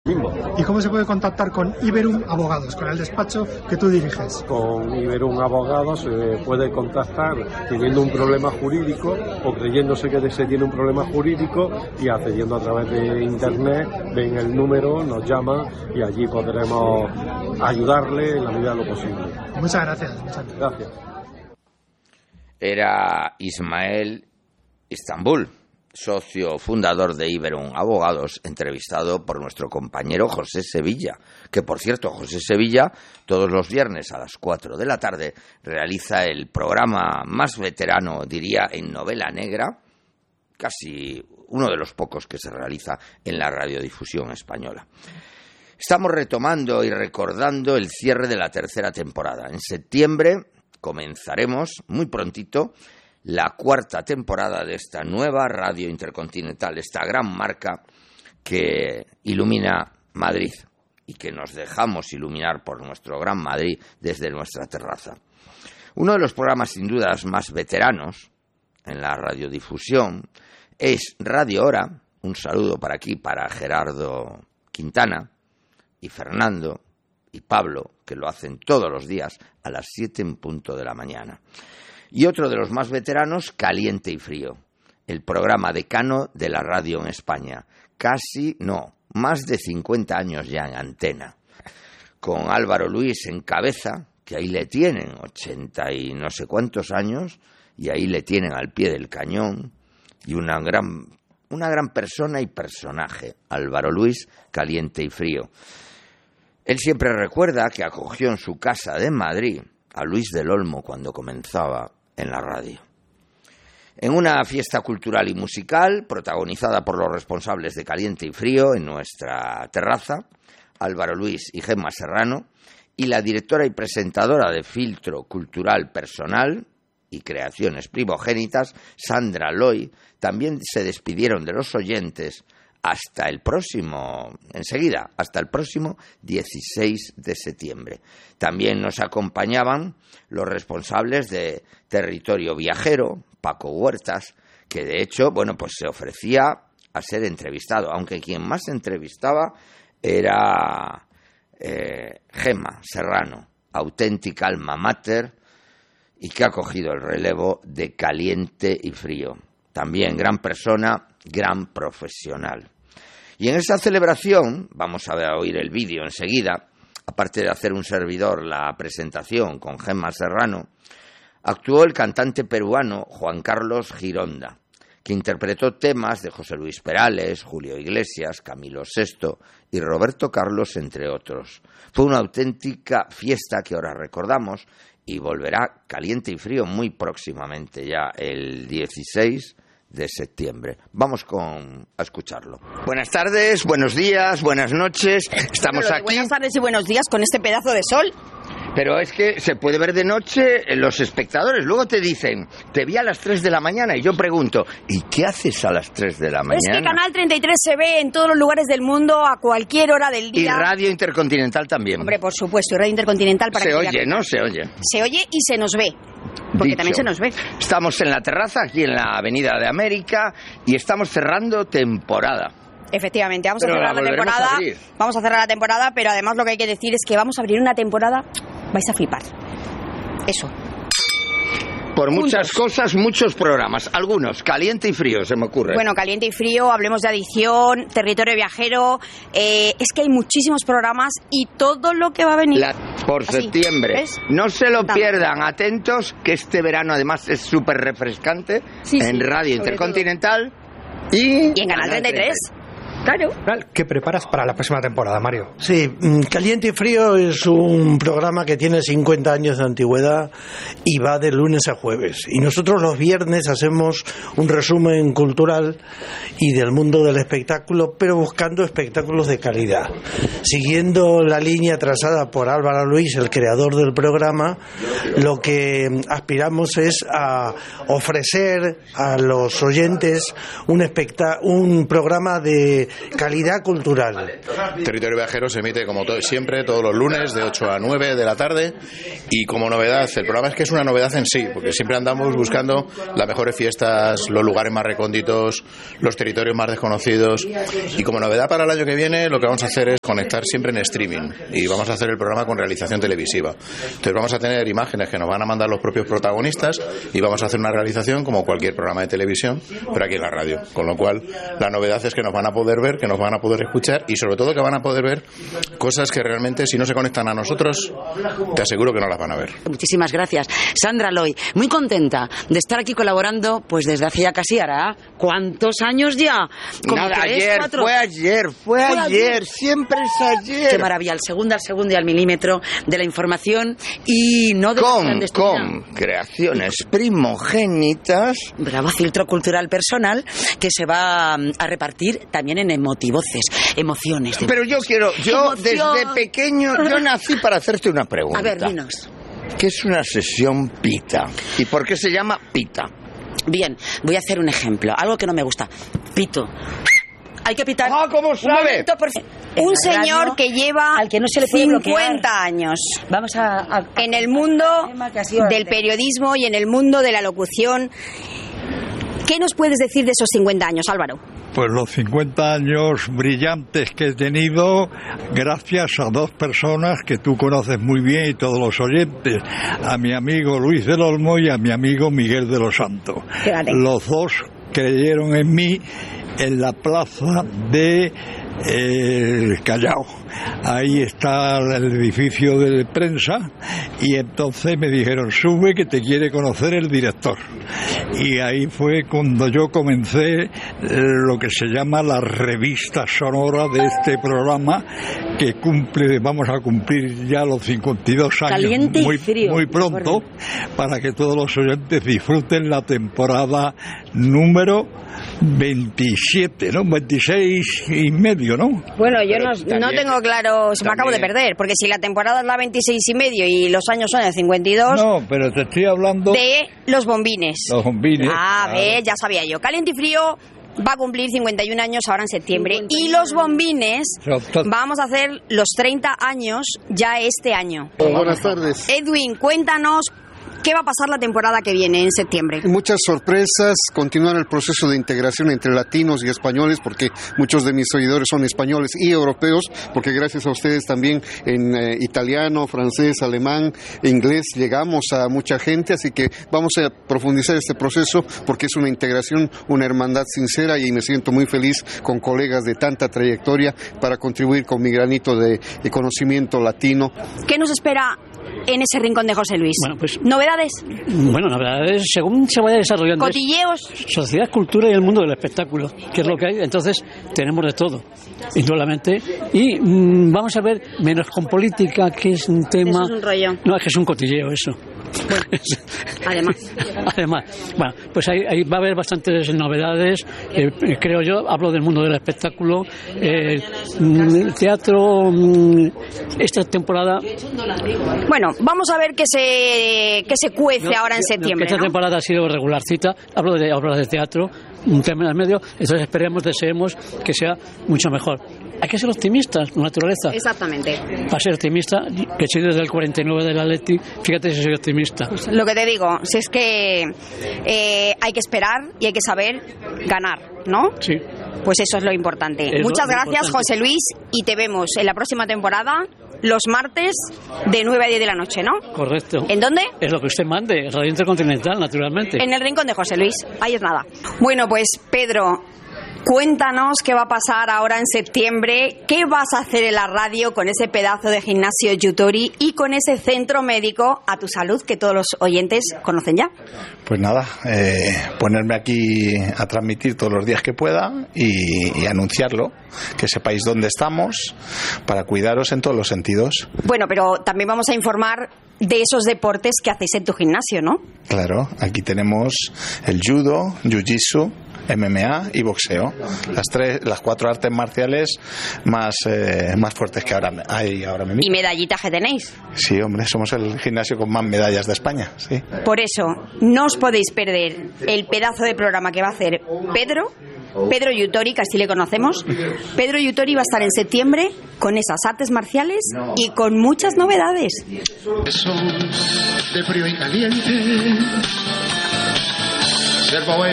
¿Y cómo se puede contactar con Iberum Abogados, con el despacho que tú diriges? Con Iberum Abogados se puede contactar teniendo un problema jurídico o creyéndose que se tiene un problema jurídico y accediendo a través de internet, ven el número, nos llaman y allí podremos ayudarle en la medida de lo posible. Muchas gracias. Gracias. Era Ismael Istambul, socio fundador de Iberum Abogados, entrevistado por nuestro compañero José Sevilla, que por cierto, José Sevilla, todos los viernes a las 4 de la tarde, realiza el programa más veterano, diría, en novela negra, casi uno de los pocos que se realiza en la radiodifusión española. Estamos retomando y recordando el cierre de la tercera temporada. En septiembre comenzaremos, muy prontito, la cuarta temporada de esta nueva radio intercontinental, esta gran marca que ilumina Madrid y que nos dejamos iluminar por nuestro gran Madrid desde nuestra terraza. Uno de los programas sin dudas más veteranos en la radiodifusión es Radio Hora. Un saludo para aquí, para Gerardo Quintana y Fernando y Pablo, que lo hacen todos los días a las 7 en punto de la mañana. Y otro de los más veteranos, Caliente y Frío, el programa decano de la radio en España. Más de 50 años ya en antena. Con Álvaro Luis en cabeza, que ahí le tienen 80 y no sé cuántos años, y ahí le tienen al pie del cañón, y una gran persona y personaje, Álvaro Luis, Caliente y Frío. Él siempre recuerda que acogió en su casa de Madrid a Luis del Olmo cuando comenzaba en la radio. En una fiesta cultural y musical protagonizada por los responsables de Caliente y Frío en nuestra terraza, Álvaro Luis y Gemma Serrano, y la directora y presentadora de Filtro Cultural Personal y Creaciones Primogénitas, Sandra Loy, también se despidieron de los oyentes hasta el próximo 16 de septiembre. También nos acompañaban los responsables de Territorio Viajero, Paco Huertas, que de hecho, pues se ofrecía a ser entrevistado, aunque quien más entrevistaba era Gemma Serrano, auténtica alma mater, y que ha cogido el relevo de Caliente y Frío. También gran persona, gran profesional. Y en esa celebración, vamos a oír el vídeo enseguida, aparte de hacer un servidor la presentación con Gemma Serrano, actuó el cantante peruano Juan Carlos Gironda, que interpretó temas de José Luis Perales, Julio Iglesias, Camilo VI y Roberto Carlos, entre otros. Fue una auténtica fiesta que ahora recordamos y volverá Caliente y Frío muy próximamente, ya el 16 de septiembre. Vamos a escucharlo. Buenas tardes, buenos días, buenas noches. Estamos aquí. Buenas tardes y buenos días con este pedazo de sol. Pero es que se puede ver de noche los espectadores. Luego te dicen, te vi a las 3 de la mañana. Y yo pregunto, ¿y qué haces a las 3 de la mañana? Es que Canal 33 se ve en todos los lugares del mundo a cualquier hora del día. Y Radio Intercontinental también. Hombre, por supuesto, y Radio Intercontinental para se oye, ¿no? Se oye. Se oye y se nos ve. Porque también se nos ve. Estamos en la terraza, aquí en la Avenida de América, y estamos cerrando temporada. Efectivamente, vamos a cerrar la temporada. Vamos a cerrar la temporada, pero además lo que hay que decir es que vamos a abrir una temporada. Vais a flipar. Eso. Por muchas cosas, muchos programas. Algunos, Caliente y Frío, se me ocurre. Bueno, Caliente y Frío, hablemos de adicción, Territorio Viajero. Es que hay muchísimos programas y todo lo que va a venir. Por septiembre. ¿Ves? No se lo pierdan, atentos, que este verano además es súper refrescante. En Radio Intercontinental y en Canal 33. Claro. ¿Qué preparas para la próxima temporada, Mario? Sí, Caliente y Frío es un programa que tiene 50 años de antigüedad y va de lunes a jueves. Y nosotros los viernes hacemos un resumen cultural y del mundo del espectáculo, pero buscando espectáculos de calidad. Siguiendo la línea trazada por Álvaro Luis, el creador del programa, lo que aspiramos es a ofrecer a los oyentes un programa de calidad cultural. Territorio Viajero se emite como siempre todos los lunes de 8 a 9 de la tarde, y como novedad, el programa es que es una novedad en sí, porque siempre andamos buscando las mejores fiestas, los lugares más recónditos, los territorios más desconocidos, y como novedad para el año que viene lo que vamos a hacer es conectar siempre en streaming, y vamos a hacer el programa con realización televisiva. Entonces vamos a tener imágenes que nos van a mandar los propios protagonistas y vamos a hacer una realización como cualquier programa de televisión, pero aquí en la radio, con lo cual la novedad es que nos van a poder ver, que nos van a poder escuchar, y sobre todo que van a poder ver cosas que realmente, si no se conectan a nosotros, te aseguro que no las van a ver. Muchísimas gracias. Sandra Loy, muy contenta de estar aquí colaborando pues desde hace ya casi hará ¿cuántos años ya? Como nada, 3, ayer, 4... fue ayer, siempre es ayer. Qué maravilla, al segundo y al milímetro de la información, y no de con creaciones primogénitas. Bravo, filtro cultural personal que se va a repartir también en emotivoces, emociones. Pero yo desde pequeño, yo nací para hacerte una pregunta. A ver, dinos. ¿Qué es una sesión pita? ¿Y por qué se llama pita? Bien, voy a hacer un ejemplo, algo que no me gusta. Pito. Hay que pitar. Ah, ¿cómo sabe? Un señor que lleva al que no se le puede 50 bloquear. años Vamos a en el mundo del periodismo y en el mundo de la locución. ¿Qué nos puedes decir de esos 50 años, Álvaro? Pues los 50 años brillantes que he tenido gracias a dos personas que tú conoces muy bien y todos los oyentes, a mi amigo Luis del Olmo y a mi amigo Miguel de los Santos. Fíjate. Los dos creyeron en mí en la plaza de Callao. Ahí está el edificio de prensa, y entonces me dijeron: sube que te quiere conocer el director. Y ahí fue cuando yo comencé lo que se llama la revista sonora de este programa, que vamos a cumplir ya los 52 años. Caliente y frío, muy pronto, para que todos los oyentes disfruten la temporada número 27, ¿no? 26 y medio, ¿no? Bueno, yo no tengo claro, me acabo de perder, porque si la temporada es la 26 y medio y los años son el 52... No, pero te estoy hablando... de los bombines. Los bombines. Ah, claro. Ves, ya sabía yo. Caliente y frío va a cumplir 51 años ahora en septiembre. 51. Y los bombines vamos a hacer los 30 años ya este año. Buenas tardes. Edwin, cuéntanos... ¿qué va a pasar la temporada que viene en septiembre? Muchas sorpresas, continuar el proceso de integración entre latinos y españoles, porque muchos de mis seguidores son españoles y europeos, porque gracias a ustedes también en italiano, francés, alemán, inglés llegamos a mucha gente, así que vamos a profundizar este proceso porque es una integración, una hermandad sincera, y me siento muy feliz con colegas de tanta trayectoria para contribuir con mi granito de conocimiento latino. ¿Qué nos espera en ese rincón de José Luis? Bueno, pues, ¿novedades? Bueno, novedades según se vaya desarrollando. ¿Cotilleos? Sociedad, cultura y el mundo del espectáculo, que es lo que hay. Entonces tenemos de todo, indudablemente. Y vamos a ver, menos con política, que es un tema... Eso es un rollo. No, es que es un cotilleo eso. Bueno, además, bueno, pues ahí va a haber bastantes novedades, creo yo. Hablo del mundo del espectáculo, el teatro, esta temporada. Bueno, vamos a ver qué se cuece ahora en septiembre. Esta temporada ha sido regularcita. Hablo de obras de teatro, un tema en el medio. Entonces deseemos que sea mucho mejor. Hay que ser optimistas, naturaleza. Exactamente. Para ser optimista, que soy desde el 49 del Atleti, fíjate si soy optimista. Lo que te digo, si es que hay que esperar y hay que saber ganar, ¿no? Sí. Pues eso es lo importante. Muchas gracias, José Luis, y te vemos en la próxima temporada los martes de 9 a 10 de la noche, ¿no? Correcto. ¿En dónde? Es lo que usted mande, Radio Intercontinental, naturalmente. En el rincón de José Luis, ahí es nada. Bueno, pues Pedro, cuéntanos qué va a pasar ahora en septiembre, qué vas a hacer en la radio con ese pedazo de gimnasio Yutori y con ese centro médico A Tu Salud que todos los oyentes conocen ya. Pues nada, ponerme aquí a transmitir todos los días que pueda y anunciarlo, que sepáis dónde estamos para cuidaros en todos los sentidos. Bueno, pero también vamos a informar de esos deportes que hacéis en tu gimnasio, ¿no? Claro, aquí tenemos el judo, jiu-jitsu, MMA y boxeo. Las 4 artes marciales más fuertes que hay ahora mismo. ¿Y medallitas que tenéis? Sí, hombre, somos el gimnasio con más medallas de España, sí. Por eso, no os podéis perder el pedazo de programa que va a hacer Pedro Yutori, que así le conocemos. Pedro Yutori va a estar en septiembre con esas artes marciales y con muchas novedades. De frío y caliente.